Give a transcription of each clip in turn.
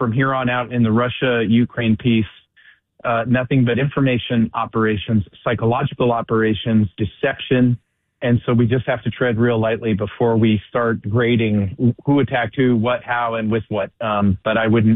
from here on out in the Russia-Ukraine piece, nothing but information operations, psychological operations, deception. And so we just have to tread real lightly before we start grading who attacked who, what, how, and with what. But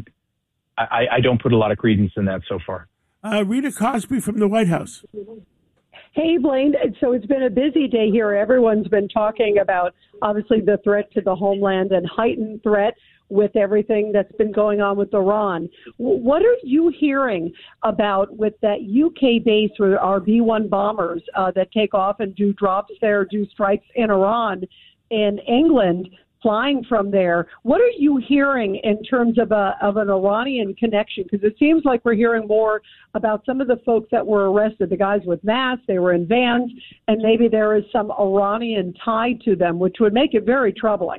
I don't put a lot of credence in that so far. Rita Cosby from the White House. Hey, Blaine. So it's been a busy day here. Everyone's been talking about, obviously, the threat to the homeland and heightened threat with everything that's been going on with Iran. What are you hearing about with that UK base with our B-1 bombers that take off and do drops there, do strikes in Iran and England, flying from there? What are you hearing in terms of an Iranian connection? Because it seems like we're hearing more about some of the folks that were arrested, the guys with masks, they were in vans, and maybe there is some Iranian tie to them, which would make it very troubling.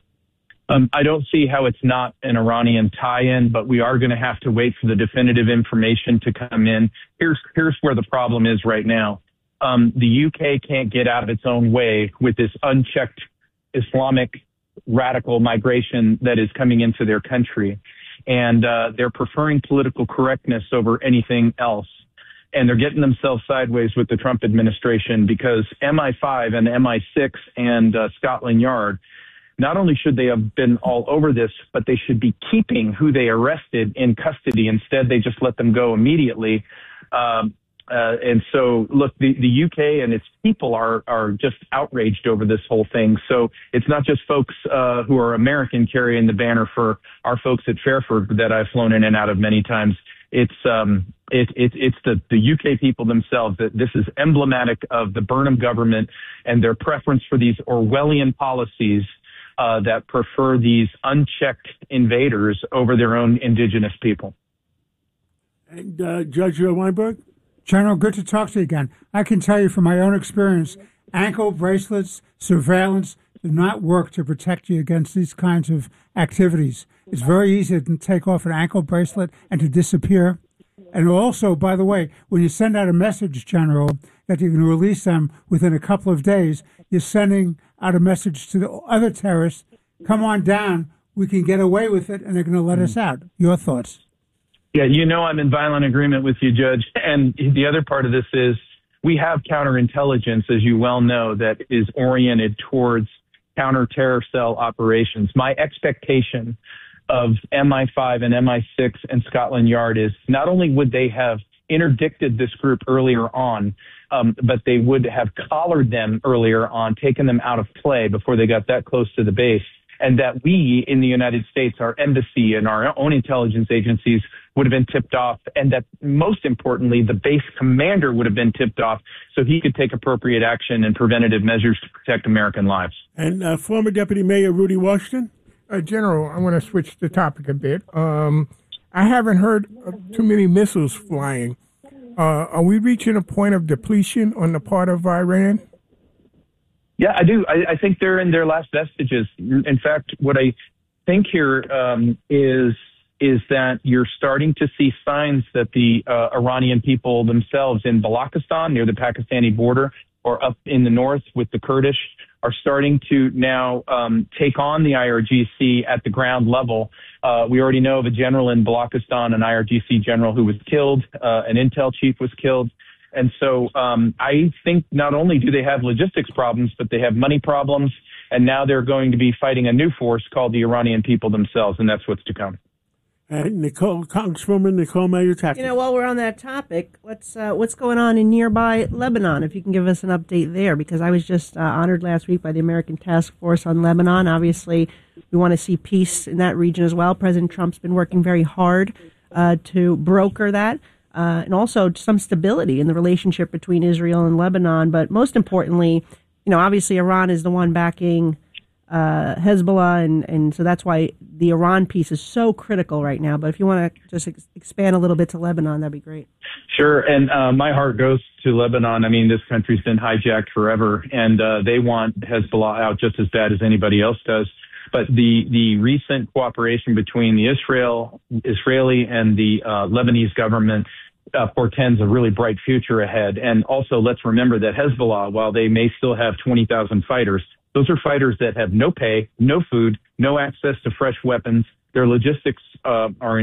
I don't see how it's not an Iranian tie-in, but we are going to have to wait for the definitive information to come in. Here's where the problem is right now. The UK can't get out of its own way with this unchecked Islamic radical migration that is coming into their country. And they're preferring political correctness over anything else. And they're getting themselves sideways with the Trump administration because MI5 and MI6 and Scotland Yard, not only should they have been all over this, but they should be keeping who they arrested in custody. Instead, they just let them go immediately. And so, look, the UK and its people are just outraged over this whole thing. So it's not just folks who are American carrying the banner for our folks at Fairford that I've flown in and out of many times. It's the UK people themselves. That this is emblematic of the Burnham government and their preference for these Orwellian policies that prefer these unchecked invaders over their own indigenous people. And Judge Weinberg? General, good to talk to you again. I can tell you from my own experience, ankle bracelets, surveillance do not work to protect you against these kinds of activities. It's very easy to take off an ankle bracelet and to disappear. And also, by the way, when you send out a message, General, that you can release them within a couple of days, you're sending out a message to the other terrorists, come on down, we can get away with it, and they're going to let us out. Your thoughts? Yeah, I'm in violent agreement with you, Judge. And the other part of this is we have counterintelligence, as you well know, that is oriented towards counter-terror cell operations. My expectation of MI5 and MI6 and Scotland Yard is not only would they have interdicted this group earlier on, but they would have collared them earlier on, taken them out of play before they got that close to the base. And that we in the United States, our embassy and our own intelligence agencies would have been tipped off. And that most importantly, the base commander would have been tipped off so he could take appropriate action and preventative measures to protect American lives. And former Deputy Mayor Rudy Washington? General, I want to switch the topic a bit. I haven't heard too many missiles flying. Are we reaching a point of depletion on the part of Iran? Yeah, I do. I think they're in their last vestiges. In fact, what I think here is that you're starting to see signs that the Iranian people themselves in Balochistan, near the Pakistani border, or up in the north with the Kurdish, are starting to now take on the IRGC at the ground level. We already know of a general in Balochistan, an IRGC general who was killed, an intel chief was killed. And so I think not only do they have logistics problems, but they have money problems. And now they're going to be fighting a new force called the Iranian people themselves. And that's what's to come. Congresswoman Nicole Maliotakis. While we're on that topic, what's going on in nearby Lebanon? If you can give us an update there, because I was just honored last week by the American Task Force on Lebanon. Obviously, we want to see peace in that region as well. President Trump's been working very hard to broker that. And also some stability in the relationship between Israel and Lebanon. But most importantly, obviously Iran is the one backing Hezbollah, and so that's why the Iran piece is so critical right now. But if you want to just expand a little bit to Lebanon, that'd be great. Sure, and my heart goes to Lebanon. I mean, this country's been hijacked forever, and they want Hezbollah out just as bad as anybody else does. But the recent cooperation between the Israeli and the Lebanese government portends a really bright future ahead. And also, let's remember that Hezbollah, while they may still have 20,000 fighters, those are fighters that have no pay, no food, no access to fresh weapons, Their logistics are